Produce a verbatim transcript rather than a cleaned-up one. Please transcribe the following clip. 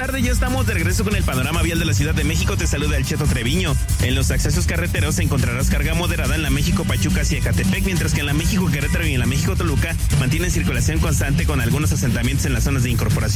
tarde, ya estamos de regreso con el panorama vial de la Ciudad de México. Te saluda el Cheto Treviño. En los accesos carreteros encontrarás carga moderada en la México-Pachuca hacia Ecatepec, mientras que en la México-Querétaro y en la México-Toluca mantienen circulación constante con algunos asentamientos en las zonas de incorporación.